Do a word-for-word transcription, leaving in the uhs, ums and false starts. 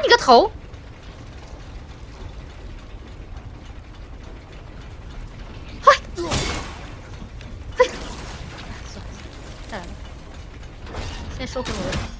你个头！嗨，嘿，再来，先收回我的。